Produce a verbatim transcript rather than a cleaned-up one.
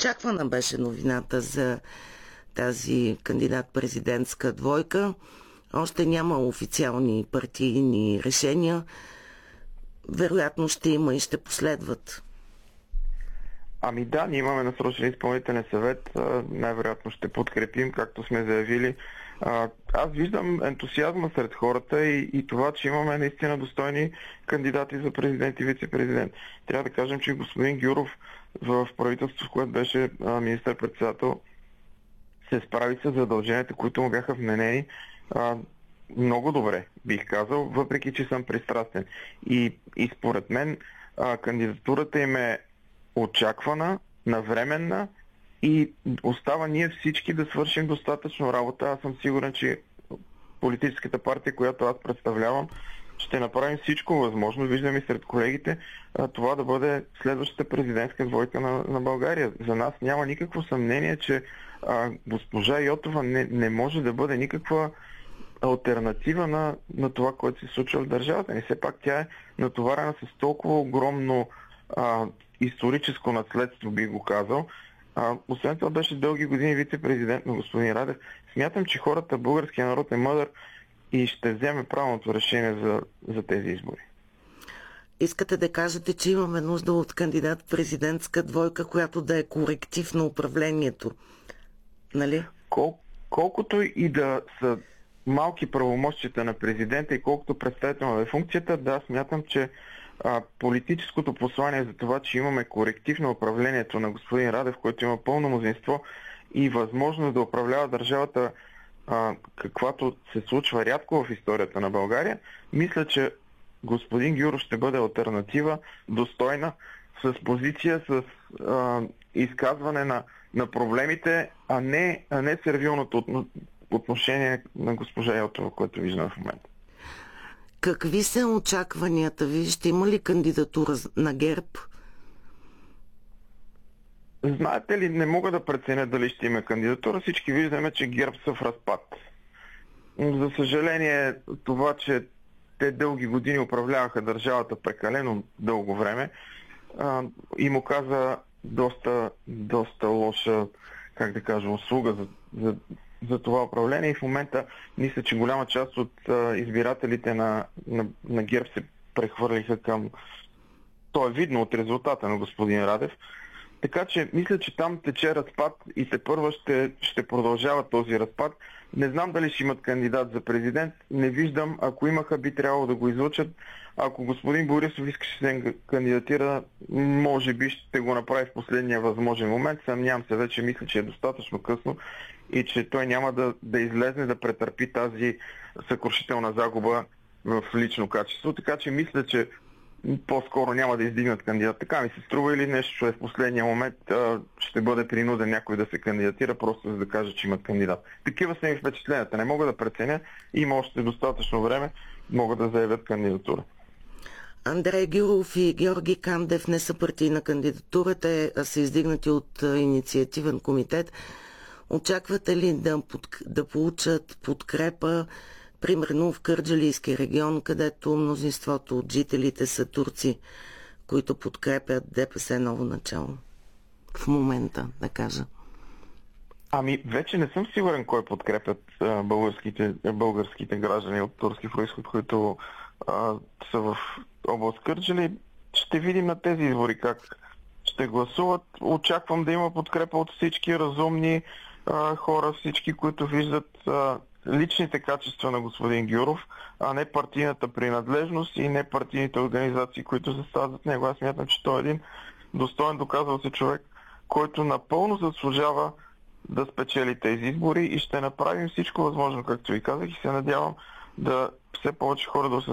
Очаквана беше новината за тази кандидат-президентска двойка. Още няма официални партийни решения. Вероятно ще има и ще последват. Ами да, ние имаме насрочен изпълнителен съвет. Най-вероятно ще подкрепим, както сме заявили. Аз виждам ентусиазма сред хората и, и това, че имаме наистина достойни кандидати за президент и вице-президент. Трябва да кажем, че господин Гюров в правителството, в което беше министър-председател, се справи с задълженията, които му бяха вменени много добре, бих казал, въпреки че съм пристрастен. И, и според мен а, кандидатурата им е очаквана, навременна и остава ние всички да свършим достатъчно работа. Аз съм сигурен, че политическата партия, която аз представлявам, ще направим всичко възможно. Виждам и сред колегите а, това да бъде следващата президентска двойка на, на България. За нас няма никакво съмнение, че а, госпожа Йотова не, не може да бъде никаква алтернатива на, на това, което се случва в държавата ни. Все пак тя е натоварена с толкова огромно а, историческо наследство, би го казал. А, освен това беше дълги години вице-президент на господин Радев. Смятам, че хората, българския народ е мъдър и ще вземе правилното решение за, за тези избори. Искате да кажете, че имаме нужда от кандидат-президентска двойка, която да е коректив на управлението, нали? Кол, колкото и да са малки правомощията на президента и колкото представителна е функцията, да, смятам, че а, политическото послание за това, че имаме коректив на управлението на господин Радев, който има пълно мнозинство и възможност да управлява държавата, а, каквато се случва рядко в историята на България, мисля, че господин Гюров ще бъде алтернатива, достойна, с позиция, с а, изказване на, на проблемите, а не, а не сервилното отношение на госпожа Йотова, което виждам в момента. Какви са очакванията ви? Ще има ли кандидатура на ГЕРБ? Знаете ли, не мога да преценя дали ще има кандидатура. Всички виждаме, че ГЕРБ са в разпад. За съжаление, това, че те дълги години управляваха държавата прекалено дълго време, и му каза доста, доста лоша, как да кажа, услуга за, за, за това управление. И в момента мисля, че голяма част от а, избирателите на, на, на ГЕРБ се прехвърлиха към... То е видно от резултата на господин Радев. Така че мисля, че там тече разпад и тепърва ще, ще продължава този разпад. Не знам дали ще имат кандидат за президент. Не виждам. Ако имаха, би трябвало да го излучат. Ако господин Борисов искаше да се кандидатира, може би ще го направи в последния възможен момент. Съмнявам се вече, мисля, че е достатъчно късно и че той няма да, да излезне да претърпи тази съкрушителна загуба в лично качество. Така че мисля, че по-скоро няма да издигнат кандидат. Така ми се струва, или нещо е в последния момент а, ще бъде принуден някой да се кандидатира, просто за да каже, че имат кандидат. Такива са ми впечатленията. Не мога да преценя. Има още достатъчно време. Могат да заявят кандидатура. Андрей Гюров и Георги Кандев не са партийна кандидатура. Те са издигнати от инициативен комитет. Очаквате ли да, под, да получат подкрепа, примерно в Кърджалийски регион, където мнозинството от жителите са турци, които подкрепят ДПС ново начало? В момента, да кажа. Ами, вече не съм сигурен кой подкрепят а, българските, българските граждани от турски происход, които а, са в област Кърджали. Ще видим на тези избори как ще гласуват. Очаквам да има подкрепа от всички разумни а, хора, всички, които виждат а, личните качества на господин Гюров, а не партийната принадлежност и не партийните организации, които застават зад него. Аз смятам, че той е един достоен, доказал се човек, който напълно заслужава да спечели тези избори и ще направим всичко възможно, както ви казах, и се надявам да все повече хора да